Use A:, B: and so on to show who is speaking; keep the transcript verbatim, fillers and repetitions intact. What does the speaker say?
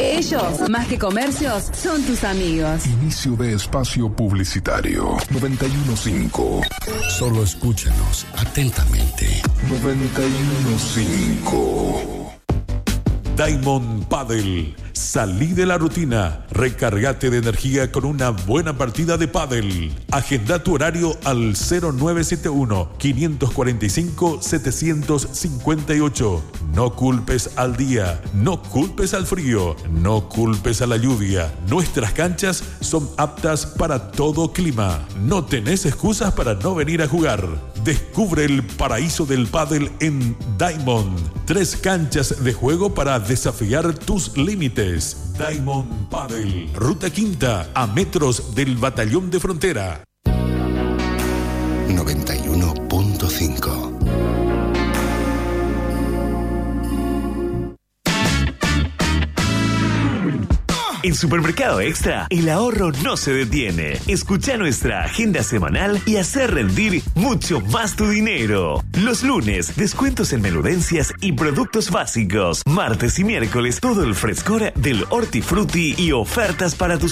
A: Ellos, más que comercios, son tus amigos.
B: Inicio de espacio publicitario. noventa y uno punto cinco.
C: Solo escúchanos atentamente.
B: noventa y uno punto cinco.
D: Diamond Paddle. Salí de la rutina. Recárgate de energía con una buena partida de pádel. Agenda tu horario al cero nueve siete uno, cinco cuatro cinco, siete cinco ocho. No culpes al día, no culpes al frío, no culpes a la lluvia. Nuestras canchas son aptas para todo clima. No tenés excusas para no venir a jugar. Descubre el paraíso del pádel en Diamond. Tres canchas de juego para desafiar tus límites. Diamond Paddle, Ruta Quinta, a metros del Batallón de Frontera.
C: noventa y uno punto cinco.
E: En Supermercado Extra, el ahorro no se detiene. Escucha nuestra agenda semanal y hacer rendir mucho más tu dinero. Los lunes, descuentos en menudencias y productos básicos. Martes y miércoles, todo el frescor del Hortifruti y ofertas para tus